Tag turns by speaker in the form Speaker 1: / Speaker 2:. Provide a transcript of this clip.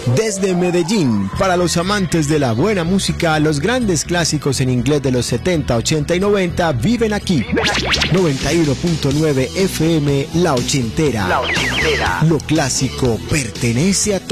Speaker 1: Desde Medellín, para los amantes de la buena música, los grandes clásicos en inglés de los 70, 80 y 90 viven aquí. 91.9 FM, La Ochentera. Lo clásico pertenece a todos.